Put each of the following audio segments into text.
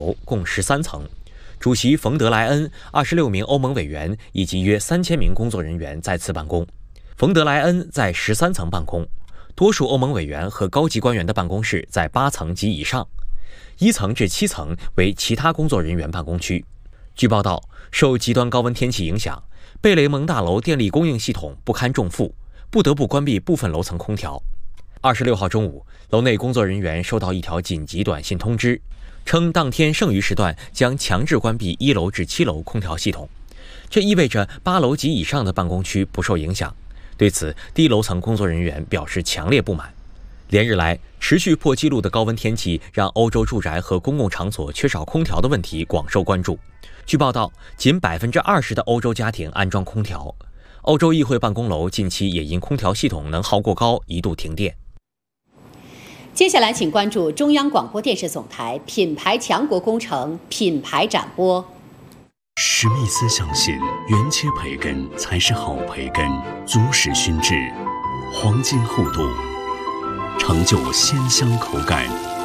共13层。主席冯德莱恩、26名欧盟委员以及约3000名工作人员在此办公。冯德莱恩在13层办公，多数欧盟委员和高级官员的办公室在8层及以上，1层至7层为其他工作人员办公区。据报道，受极端高温天气影响，贝雷蒙大楼电力供应系统不堪重负，不得不关闭部分楼层空调。26号中午，楼内工作人员收到一条紧急短信通知，称当天剩余时段将强制关闭1楼至7楼空调系统，这意味着8楼及以上的办公区不受影响。对此，低楼层工作人员表示强烈不满。连日来，持续破纪录的高温天气让欧洲住宅和公共场所缺少空调的问题广受关注。据报道，仅20%的欧洲家庭安装空调。欧洲议会办公楼近期也因空调系统能耗过高，一度停电。 接下来，请关注中央广播电视总台品牌强国工程品牌展播。 史密斯相信，原切培根才是好培根，足使熏制，黄金厚度，成就鲜香口感。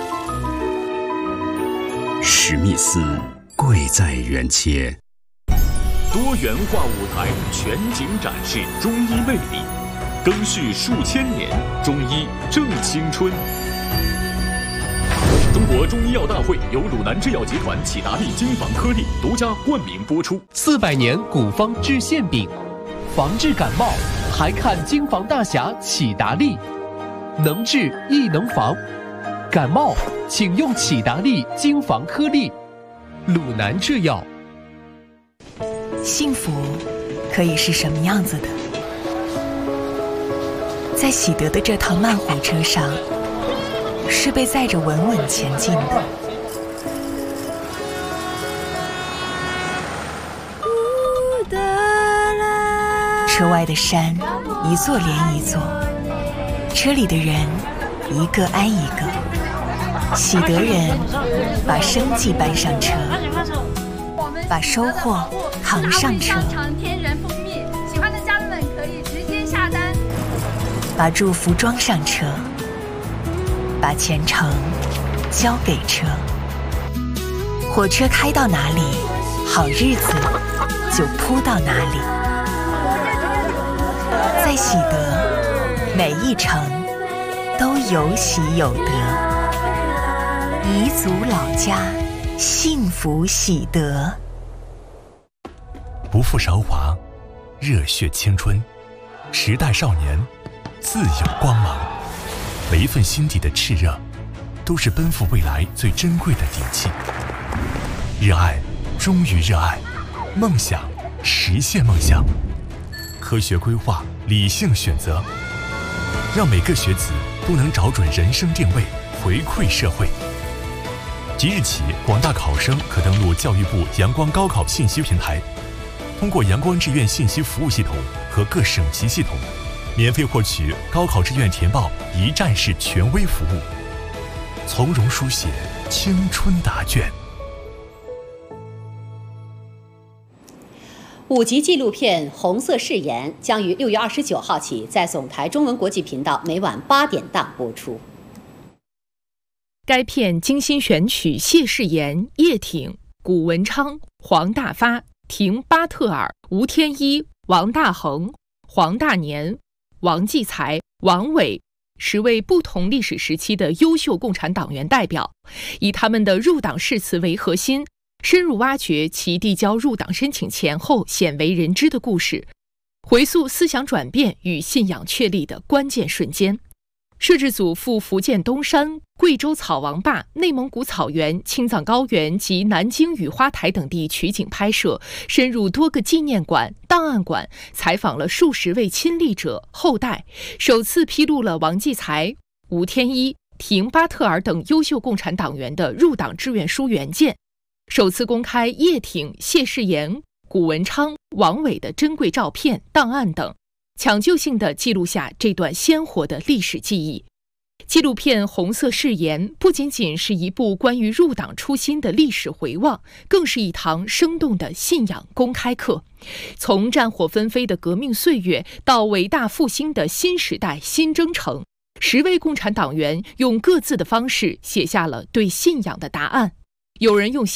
史密斯贵在原切。 多元化舞台全景展示中医魅力，更续数千年，中医正青春。中国中医药大会由鲁南制药集团启达利金防颗粒独家冠名播出。 400年古方治馅饼，防治感冒还看金防大侠启达利，能治亦能防。感冒请用启达利金防颗粒。鲁南制药。 幸福可以是什么样子的？在喜得的这趟慢火车上，是被载着稳稳前进的。车外的山一座连一座，车里的人一个挨一个。喜得人把生计搬上车，把收获扛上车， 天然蜂蜜，喜欢的家人们可以直接下单。 把祝福装上车，把前程交给车。火车开到哪里，好日子就铺到哪里。在喜得，每一程都有喜有得。彝族老家，幸福喜得。 不负韶华，热血青春，时代少年，自有光芒。每一份心底的炽热，都是奔赴未来最珍贵的底气。热爱，忠于热爱，梦想，实现梦想。科学规划，理性选择，让每个学子都能找准人生定位，回馈社会。即日起，广大考生可登录教育部阳光高考信息平台，通过阳光志愿信息服务系统和各省级系统，免费获取高考志愿填报一站式权威服务，从容书写青春答卷。 5集纪录片《红色誓言》将于6月29号起在总台中文国际频道每晚8点档播出。 该片精心选取谢世妍、叶挺、古文昌、黄大发、廷巴特尔、吴天一、王大珩、黄大年、王继才、王伟10位不同历史时期的优秀共产党员代表，以他们的入党誓词为核心，深入挖掘其递交入党申请前后鲜为人知的故事，回溯思想转变与信仰确立的关键瞬间。摄制组赴福建东山、贵州草王坝、内蒙古草原、青藏高原及南京雨花台等地取景拍摄，深入多个纪念馆、档案馆，采访了数十位亲历者、后代，首次披露了王继才、吴天一、廷巴特尔等优秀共产党员的入党志愿书原件，首次公开叶挺、谢世妍、古文昌、王伟的珍贵照片、档案等，抢救性地记录下这段鲜活的历史记忆。纪录片《红色誓言》不仅仅是一部关于入党初心的历史回望，更是一堂生动的信仰公开课。从战火纷飞的革命岁月到伟大复兴的新时代新征程，10位共产党员用各自的方式写下了对信仰的答案。 有人用